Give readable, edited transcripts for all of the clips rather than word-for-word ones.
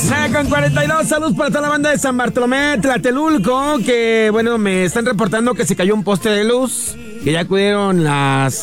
Con 42, saludos para toda la banda de San Bartolomé, Tlatelulco, que bueno, me están reportando que se cayó un poste de luz, que ya acudieron las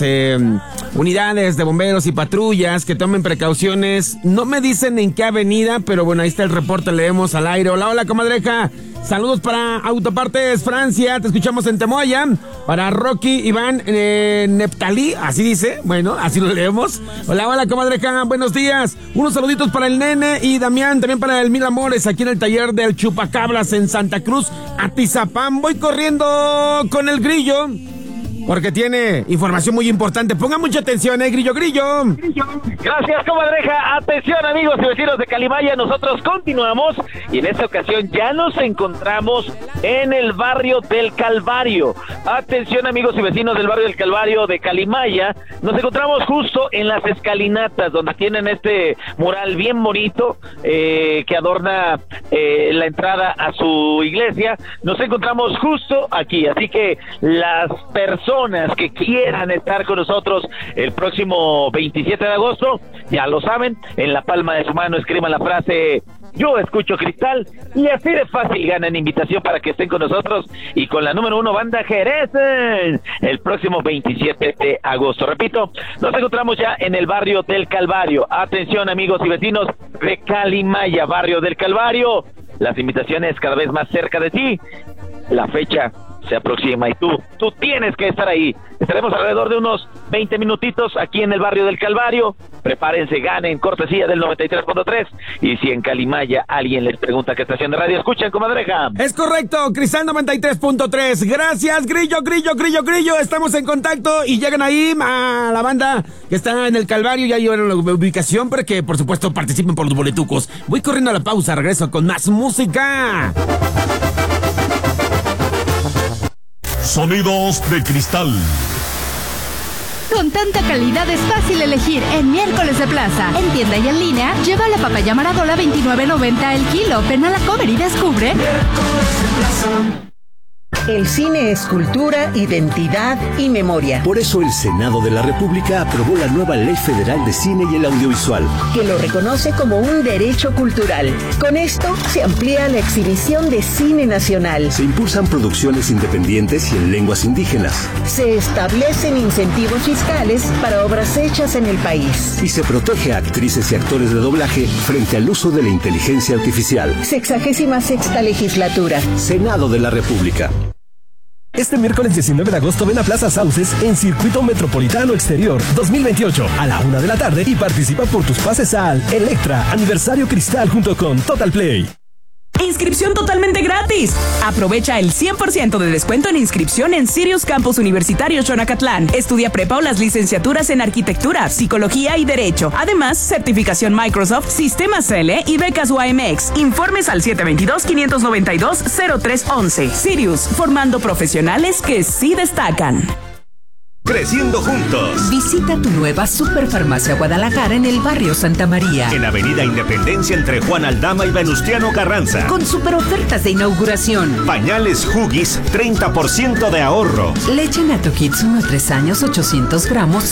unidades de bomberos y patrullas, que tomen precauciones. No me dicen en qué avenida, pero bueno, ahí está el reporte, leemos al aire. Hola, hola, comadreja. Saludos para Autopartes Francia, te escuchamos en Temoaya. Para Rocky Iván Neptalí, así dice, bueno, así lo leemos. Hola, hola, comadreja, buenos días. Unos saluditos para el Nene y Damián, también para el Mil Amores, aquí en el taller del Chupacabras en Santa Cruz, Atizapán. Voy corriendo con el Grillo, porque tiene información muy importante. Ponga mucha atención, Grillo, Grillo. Gracias, comadreja. Atención, amigos y vecinos de Calimaya, nosotros continuamos y en esta ocasión ya nos encontramos en el barrio del Calvario. Atención, amigos y vecinos del barrio del Calvario de Calimaya, nos encontramos justo en las escalinatas, donde tienen este mural bien bonito que adorna la entrada a su iglesia. Nos encontramos justo aquí, así que las personas que quieran estar con nosotros el próximo 27 de agosto, ya lo saben, en la palma de su mano escriban la frase "Yo escucho Cristal", y así de fácil ganan invitación para que estén con nosotros y con la número 1 banda Jerez el próximo 27 de agosto. Repito, nos encontramos ya en el barrio del Calvario. Atención, amigos y vecinos de Calimaya, barrio del Calvario, las invitaciones cada vez más cerca de ti. La fecha se aproxima y tú tienes que estar ahí. Estaremos alrededor de unos 20 minutitos aquí en el barrio del Calvario. Prepárense, ganen cortesía del 93.3. Y si en Calimaya alguien les pregunta qué estación de radio escuchan, comadreja. Es correcto, Cristal 93.3. Gracias, Grillo, Grillo, Grillo, Grillo. Estamos en contacto y llegan ahí a la banda que está en el Calvario. Ya llevaron la ubicación para que, por supuesto, participen por los boletucos. Voy corriendo a la pausa, regreso con más música. Sonidos de Cristal. Con tanta calidad es fácil elegir en Miércoles de Plaza. En tienda y en línea, lleva la papaya Maradola 29.90 el kilo. Ven a la Comer y descubre. Miércoles de Plaza. El cine es cultura, identidad y memoria. Por eso el Senado de la República aprobó la nueva Ley Federal de Cine y el Audiovisual, que lo reconoce como un derecho cultural. Con esto se amplía la exhibición de cine nacional. Se impulsan producciones independientes y en lenguas indígenas. Se establecen incentivos fiscales para obras hechas en el país. Y se protege a actrices y actores de doblaje frente al uso de la inteligencia artificial. 66ª legislatura. Senado de la República. Este miércoles 19 de agosto ven a Plaza Sauces en Circuito Metropolitano Exterior 2028 a la 1 de la tarde y participa por tus pases al Electra Aniversario Cristal junto con Total Play. Inscripción totalmente gratis. Aprovecha el 100% de descuento en inscripción en Sirius Campus Universitario Xonacatlán. Estudia prepa o las licenciaturas en Arquitectura, Psicología y Derecho. Además, certificación Microsoft, Sistemas L y becas UAMX. Informes al 722-592-0311. Sirius, formando profesionales que sí destacan. Creciendo juntos. Visita tu nueva Superfarmacia Guadalajara en el barrio Santa María. En Avenida Independencia entre Juan Aldama y Venustiano Carranza. Con super ofertas de inauguración. Pañales Huggies, 30% de ahorro. Leche Nato Kids 1 a 3 años, 800 gramos,